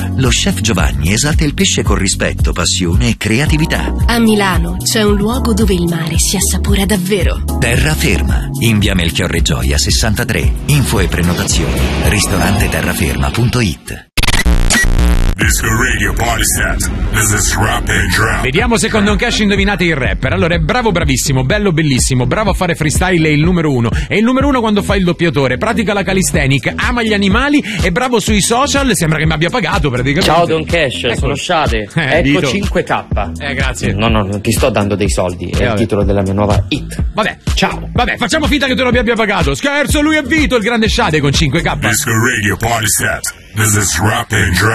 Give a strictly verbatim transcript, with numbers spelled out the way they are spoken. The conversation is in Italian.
Roma, lo chef Giovanni esalta il pesce con rispetto, passione e creatività. A Milano c'è un luogo dove il mare si assapora davvero. Terraferma, in via Melchiorre Gioia sessantatré. Info e prenotazioni ristorante terraferma punto it. Disco Radio Party Set. This is Rap and Drop. Vediamo se con Don Cash indovinate il rapper. Allora, è bravo bravissimo, bello bellissimo, bravo a fare freestyle, è il numero uno. È il numero uno quando fa il doppiatore, pratica la calisthenic, ama gli animali, è bravo sui social, sembra che mi abbia pagato praticamente. Ciao Don Cash, Ecco. sono Shade. Eh, ecco dito. cinque K. Eh, grazie. No, no, non ti sto dando dei soldi, è Eh, il vabbè. titolo della mia nuova hit. Vabbè, ciao. Vabbè, facciamo finta che tu non mi abbia pagato. Scherzo, lui è Vito, il grande Shade con cinque K. Disco Radio Party Set. This is Rap and Drop.